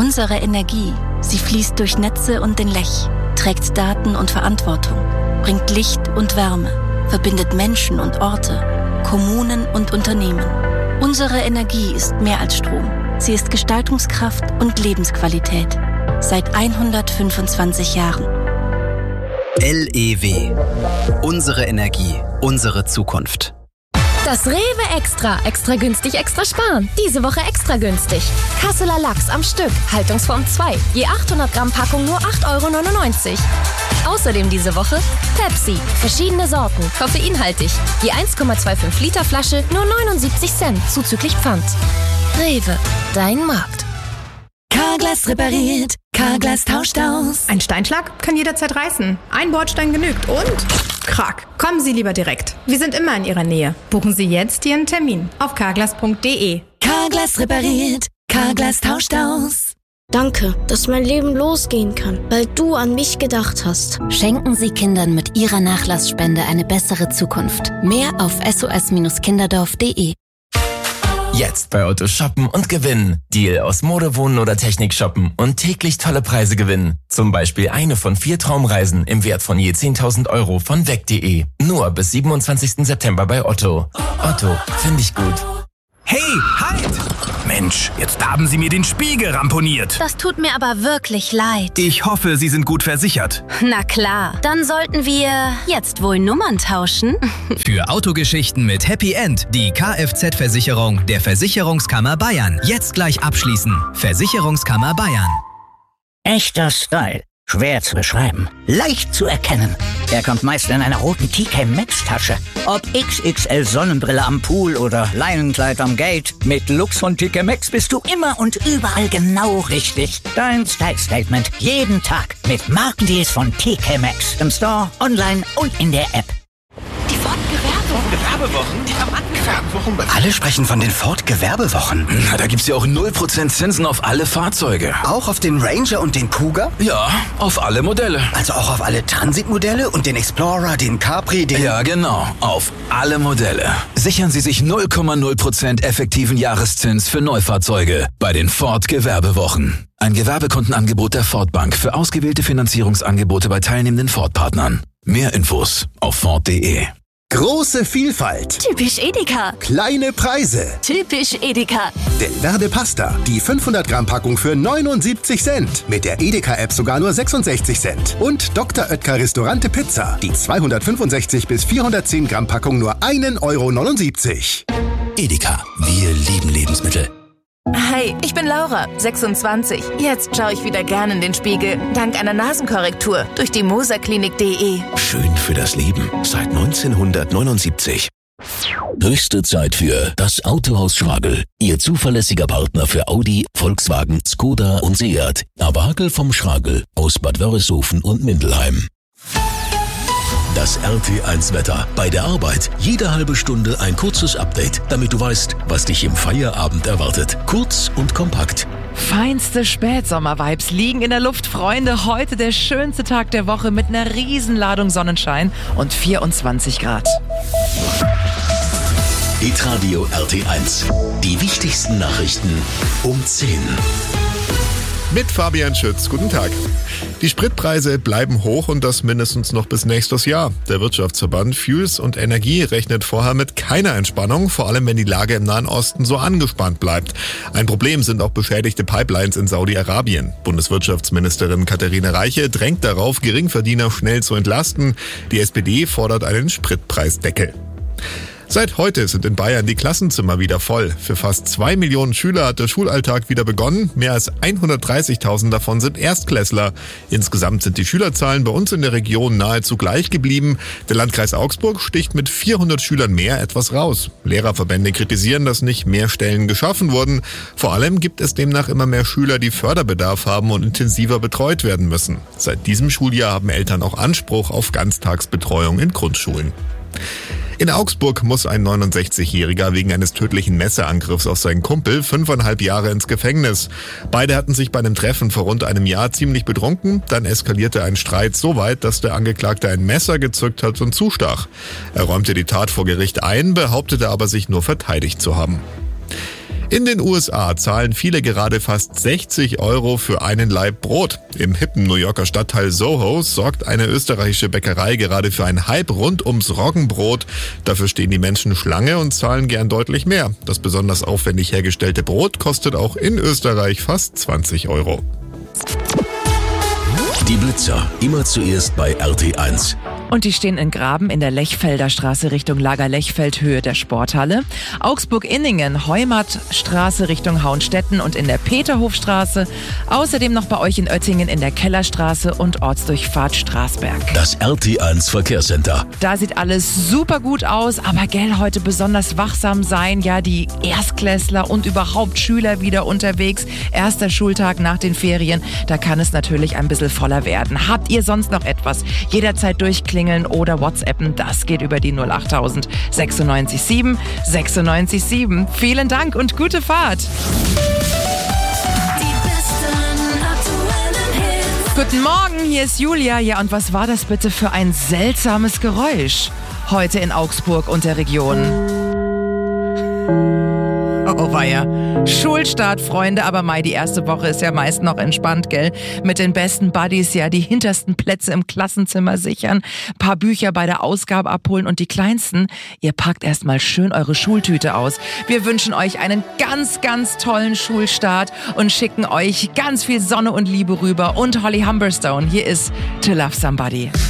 Unsere Energie, sie fließt durch Netze und den Lech, trägt Daten und Verantwortung, bringt Licht und Wärme, verbindet Menschen und Orte, Kommunen und Unternehmen. Unsere Energie ist mehr als Strom. Sie ist Gestaltungskraft und Lebensqualität. Seit 125 Jahren. LEW. Unsere Energie, unsere Zukunft. Das Rewe Extra. Extra günstig, extra sparen. Diese Woche extra günstig. Kasseler Lachs am Stück. Haltungsform 2. Je 800 Gramm Packung nur 8,99 €. Außerdem diese Woche Pepsi. Verschiedene Sorten. Koffeinhaltig. Je 1,25 Liter Flasche nur 79 Cent. Zuzüglich Pfand. Rewe. Dein Markt. Carglass repariert. Carglass tauscht aus. Ein Steinschlag kann jederzeit reißen. Ein Bordstein genügt und krack. Kommen Sie lieber direkt. Wir sind immer in Ihrer Nähe. Buchen Sie jetzt Ihren Termin auf carglass.de. Carglass repariert. Carglass tauscht aus. Danke, dass mein Leben losgehen kann, weil du an mich gedacht hast. Schenken Sie Kindern mit Ihrer Nachlassspende eine bessere Zukunft. Mehr auf sos-kinderdorf.de. Jetzt bei Otto shoppen und gewinnen. Deal aus Mode, Wohnen oder Technik shoppen und täglich tolle Preise gewinnen. Zum Beispiel eine von 4 Traumreisen im Wert von je 10.000 € von weg.de. Nur bis 27. September bei Otto. Otto, finde ich gut. Hey, halt! Mensch, jetzt haben Sie mir den Spiegel ramponiert. Das tut mir aber wirklich leid. Ich hoffe, Sie sind gut versichert. Na klar, dann sollten wir jetzt wohl Nummern tauschen. Für Autogeschichten mit Happy End die Kfz-Versicherung der Versicherungskammer Bayern. Jetzt gleich abschließen. Versicherungskammer Bayern. Echter Style. Schwer zu beschreiben. Leicht zu erkennen. Er kommt meist in einer roten TK Maxx Tasche. Ob XXL Sonnenbrille am Pool oder Leinenkleid am Gate. Mit Lux von TK Maxx bist du immer und überall genau richtig. Dein Style Statement. Jeden Tag. Mit Markendeals von TK Maxx. Im Store, online und in der App. Die Ford-Gewerbewochen? Die Gewerbewochen? Alle sprechen von den Ford-Gewerbewochen. Na, da gibt's ja auch 0% Zinsen auf alle Fahrzeuge. Auch auf den Ranger und den Kuga? Ja, auf alle Modelle. Also auch auf alle Transitmodelle und den Explorer, den Capri, den... Ja, genau. Auf alle Modelle. Sichern Sie sich 0,0% effektiven Jahreszins für Neufahrzeuge bei den Ford-Gewerbewochen. Ein Gewerbekundenangebot der Ford Bank für ausgewählte Finanzierungsangebote bei teilnehmenden Ford-Partnern. Mehr Infos auf Ford.de. Große Vielfalt. Typisch Edeka. Kleine Preise. Typisch Edeka. Delverde Pasta, die 500 Gramm Packung für 79 Cent. Mit der Edeka-App sogar nur 66 Cent. Und Dr. Oetker Restaurante Pizza, die 265 bis 410 Gramm Packung nur 1,79 €. Edeka, wir lieben Lebensmittel. Hi, ich bin Laura, 26. Jetzt schaue ich wieder gern in den Spiegel. Dank einer Nasenkorrektur durch die moserklinik.de. Schön für das Leben. Seit 1979. Höchste Zeit für das Autohaus Schragel. Ihr zuverlässiger Partner für Audi, Volkswagen, Skoda und Seat. Aber Hagel vom Schragel aus Bad Wörishofen und Mindelheim. Das RT1-Wetter. Bei der Arbeit jede halbe Stunde ein kurzes Update, damit du weißt, was dich im Feierabend erwartet. Kurz und kompakt. Feinste Spätsommer-Vibes liegen in der Luft, Freunde. Heute der schönste Tag der Woche mit einer Riesenladung Sonnenschein und 24 Grad. Hitradio RT1. Die wichtigsten Nachrichten um 10. Mit Fabian Schütz. Guten Tag. Die Spritpreise bleiben hoch und das mindestens noch bis nächstes Jahr. Der Wirtschaftsverband Fuels und Energie rechnet vorher mit keiner Entspannung, vor allem wenn die Lage im Nahen Osten so angespannt bleibt. Ein Problem sind auch beschädigte Pipelines in Saudi-Arabien. Bundeswirtschaftsministerin Katharina Reiche drängt darauf, Geringverdiener schnell zu entlasten. Die SPD fordert einen Spritpreisdeckel. Seit heute sind in Bayern die Klassenzimmer wieder voll. Für fast 2 Millionen Schüler hat der Schulalltag wieder begonnen. Mehr als 130.000 davon sind Erstklässler. Insgesamt sind die Schülerzahlen bei uns in der Region nahezu gleich geblieben. Der Landkreis Augsburg sticht mit 400 Schülern mehr etwas raus. Lehrerverbände kritisieren, dass nicht mehr Stellen geschaffen wurden. Vor allem gibt es demnach immer mehr Schüler, die Förderbedarf haben und intensiver betreut werden müssen. Seit diesem Schuljahr haben Eltern auch Anspruch auf Ganztagsbetreuung in Grundschulen. In Augsburg muss ein 69-Jähriger wegen eines tödlichen Messerangriffs auf seinen Kumpel 5,5 Jahre ins Gefängnis. Beide hatten sich bei einem Treffen vor rund einem Jahr ziemlich betrunken. Dann eskalierte ein Streit so weit, dass der Angeklagte ein Messer gezückt hat und zustach. Er räumte die Tat vor Gericht ein, behauptete aber, sich nur verteidigt zu haben. In den USA zahlen viele gerade fast 60 € für einen Laib Brot. Im hippen New Yorker Stadtteil Soho sorgt eine österreichische Bäckerei gerade für einen Hype rund ums Roggenbrot. Dafür stehen die Menschen Schlange und zahlen gern deutlich mehr. Das besonders aufwendig hergestellte Brot kostet auch in Österreich fast 20 €. Die Blitzer, immer zuerst bei RT1. Und die stehen in Graben in der Lechfelder Straße Richtung Lager Lechfeld, Höhe der Sporthalle. Augsburg-Inningen, Heumartstraße Richtung Hauenstetten und in der Peterhofstraße. Außerdem noch bei euch in Oettingen in der Kellerstraße und Ortsdurchfahrt Straßberg. Das RT1 Verkehrscenter. Da sieht alles super gut aus, aber gell, heute besonders wachsam sein. Ja, die Erstklässler und überhaupt Schüler wieder unterwegs. Erster Schultag nach den Ferien, da kann es natürlich ein bisschen voller werden. Habt ihr sonst noch etwas? Jederzeit durchklingeln oder WhatsAppen, das geht über die 08000 96 7 96 7. Vielen Dank und gute Fahrt. Guten Morgen, hier ist Julia. Ja, und was war das bitte für ein seltsames Geräusch heute in Augsburg und der Region? Oh weia. Schulstart, Freunde, aber Mai, die erste Woche ist ja meist noch entspannt, gell? Mit den besten Buddies, ja, die hintersten Plätze im Klassenzimmer sichern, paar Bücher bei der Ausgabe abholen und die Kleinsten, ihr packt erstmal schön eure Schultüte aus. Wir wünschen euch einen ganz, ganz tollen Schulstart und schicken euch ganz viel Sonne und Liebe rüber. Und Holly Humberstone, hier ist To Love Somebody.